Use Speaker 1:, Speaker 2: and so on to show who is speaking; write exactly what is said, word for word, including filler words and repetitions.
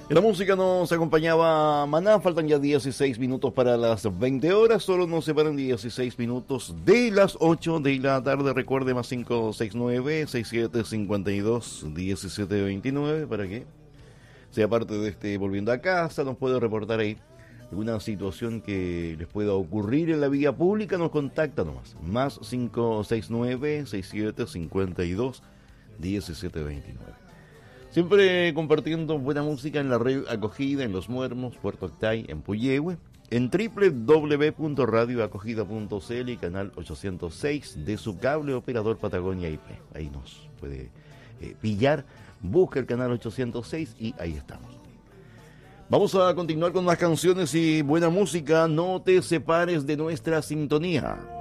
Speaker 1: En la música nos acompañaba Maná, faltan ya dieciséis minutos para las veinte horas, solo nos separan dieciséis minutos de las ocho de la tarde. Recuerde, más cinco seis nueve, seis siete cinco dos, uno siete dos nueve para que sea parte de este Volviendo a Casa. Nos puede reportar ahí alguna situación que les pueda ocurrir en la vía pública. Nos contacta nomás, más cinco seis nueve, seis siete cinco dos, uno siete dos nueve. Siempre compartiendo buena música en la red acogida en Los Muermos, Puerto Octay, en Puyehue, en doble u doble u doble u punto radio acogida punto c l y canal ochocientos seis de su cable operador Patagonia I P. Ahí nos puede eh, pillar, busca el canal ochocientos seis y ahí estamos. Vamos a continuar con más canciones y buena música. No te separes de nuestra sintonía.